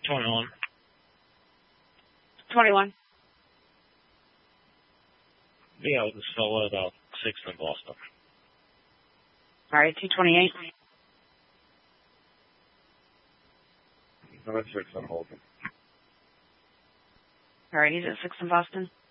21. 21. Yeah, with this fella about 6th in Boston. All right, 228. I'm at 6 in Holden. All right, he's at 6th in Boston.